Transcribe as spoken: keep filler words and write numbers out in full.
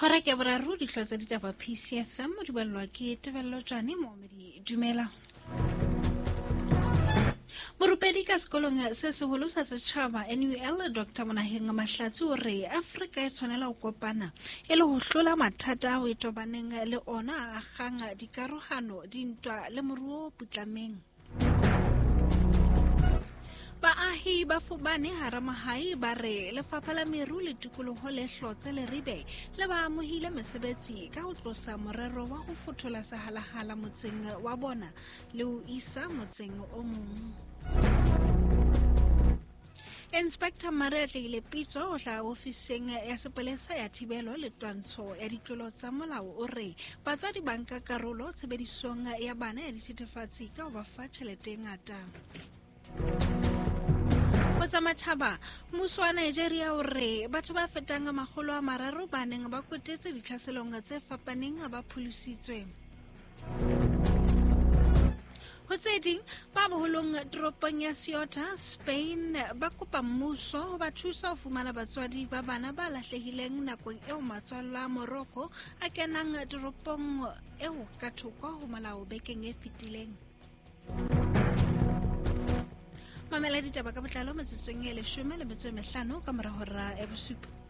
Hora ke boraro di tlotsa di taba P C F M mo di ballwa ke tebello jane mo me di dumela. Morupedi ka sekolong se seholo sa setšhaba N U L Doctor Monaheng Mahlatsi o re Afrika e tshwanela go kopana e le go hlola mathata o e tobaneng le ona a kgang dikarogano dintwa le moruo putlameng. Baahi ba fubane haramahai ba re lefapha la meru le tikoloho le hlotse le ribe le ba amohile mesebetsi ka ho tlosa morero wa ho fothola sahalahala motseng wa bona le ho isa motseng o mong. Inspector Maretle le pitso o tla ofiseng ya sepolesa ya thibelo le twantsho ya ditlolo tsa molao o re batswadi banka karolo tshebedisong ya bana ya dithethefatsi ka ho ba fa tjhelete ngata. Tsa matjhaba mmuso wa Nigeria o re batho ba fetang makgolo a mararo ba neng ba kotetse ditlhaselong tse fapaneng ba pholositswe. Ho tse ding ba boholong toropong ya Ceuta, Spain ba kopa mmuso ho ba thusa ho fumana batswadi ba bana ba lahlehileng nakong eo matswalla a Morocco a kenang toropong eo ka thoko ho molao bekeng e fetileng. Mamela ditaba ka botlalo metsotsong e leshome le metso e mehlano ka mora hora e bosupa.